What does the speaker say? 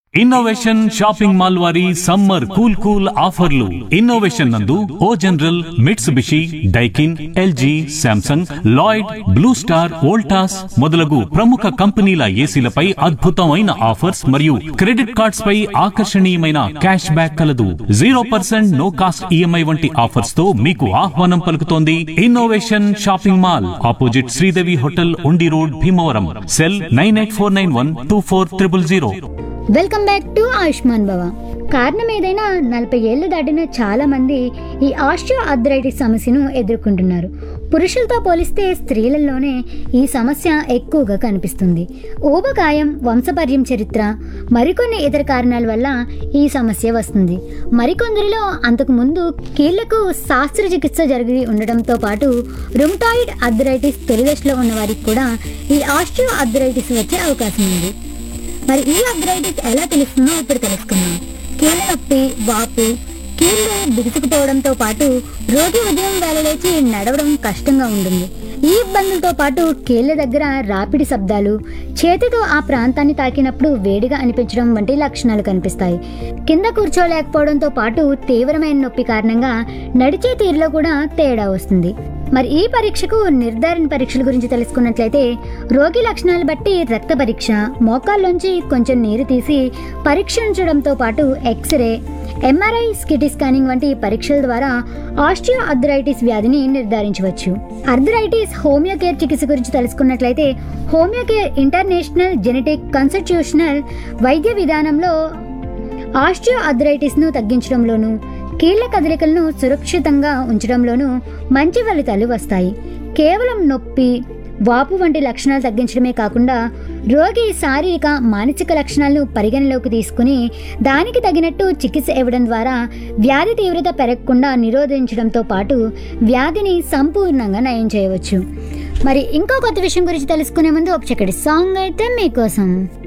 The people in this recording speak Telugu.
ఇన్నోవేషన్ షాపింగ్ మాల్ వారి సమ్మర్ కూల్ కూల్ ఆఫర్లు. ఇన్నోవేషన్ నందు ఓ general, Mitsubishi, Daikin, LG, Samsung, Lloyd, blue star, Voltas మొదలగు ప్రముఖ కంపెనీల ఏసీలపై అద్భుతమైన ఆఫర్స్ మరియు క్రెడిట్ కార్డ్స్ పై ఆకర్షణీయమైన క్యాష్ బ్యాక్ కలదు. 0% నో కాస్ట్ ఈఎంఐ వంటి ఆఫర్స్ తో మీకు ఆహ్వానం పలుకుతోంది innovation shopping mall, opposite Sridevi hotel, ఉండి road, Bhimavaram. Cell 9849124000. Welcome back to Ayushman భవ. కారణం ఏదైనా 40 ఏళ్లు దాటిన చాలా మంది ఈ ఆస్టియో ఆర్థరైటిస్ సమస్యను ఎదుర్కొంటున్నారు. పురుషులతో పోలిస్తే స్త్రీలలోనే ఈ సమస్య ఎక్కువగా కనిపిస్తుంది. ఊబకాయం, వంశపర్యం చరిత్ర, మరికొన్ని ఇతర కారణాల వల్ల ఈ సమస్య వస్తుంది. మరికొందరిలో అంతకు ముందు కీళ్లకు శస్త్రచికిత్స జరిగి ఉండటంతో పాటు రుమటాయిడ్ ఆర్థరైటిస్ తొలి దశలో ఉన్న వారికి కూడా ఈ ఆస్టియో ఆర్థరైటిస్ వచ్చే అవకాశం ఉంది. మరి ఈ ఆర్థరైటిస్ ఎలా తెలుస్తుందో ఇప్పుడు తెలుసుకుందాం. కీళ్ళ నొప్పి, వాపు, కీళ్ళు బిగుసుకుపోవడంతో పాటు రోగి ఉదయం వేళ లేచి నడవడం కష్టంగా ఉంటుంది. ఈ ఇబ్బందులతో పాటు కీళ్ళ దగ్గర రాపిడి శబ్దాలు, చేతితో ఆ ప్రాంతాన్ని తాకినప్పుడు వేడిగా అనిపించడం వంటి లక్షణాలు కనిపిస్తాయి. కింద కూర్చోలేకపోవడంతో పాటు తీవ్రమైన నొప్పి కారణంగా నడిచే తీరులో కూడా తేడా వస్తుంది. మరి ఈ పరీక్షకు నిర్ధారణ పరీక్షల గురించి తెలుసుకున్నట్లయితే రోగి లక్షణాలు బట్టి రక్త పరీక్ష, మోకాల్లోంచి కొంచెం నీరు తీసి పరీక్షించడంతో పాటు ఎక్స్రే, ఎంఆర్ఐ, సిటీ స్కానింగ్ వంటి పరీక్షల ద్వారా ఆస్టియో ఆర్థరైటిస్ వ్యాధిని నిర్ధారించవచ్చు. ఆర్థరైటిస్ హోమియోకేర్ చికిత్స గురించి తెలుసుకున్నట్లయితే హోమియోకేర్ ఇంటర్నేషనల్ జెనెటిక్ కాన్స్టిట్యూషనల్ వైద్య విధానంలో ఆస్టియో ఆర్థరైటిస్ను తగ్గించడంలోనూ కీళ్ల కదలికలను సురక్షితంగా ఉంచడంలోనూ మంచి ఫలితాలు వస్తాయి. కేవలం నొప్పి, వాపు వంటి లక్షణాలు తగ్గించడమే కాకుండా రోగి శారీరక, మానసిక లక్షణాలను పరిగణలోకి తీసుకుని దానికి తగినట్టు చికిత్స ఇవ్వడం ద్వారా వ్యాధి తీవ్రత పెరగకుండా నిరోధించడంతో పాటు వ్యాధిని సంపూర్ణంగా నయం చేయవచ్చు. మరి ఇంకో కొత్త విషయం గురించి తెలుసుకునే ముందు ఒక చక్కటి సాంగ్ అయితే మీకోసం.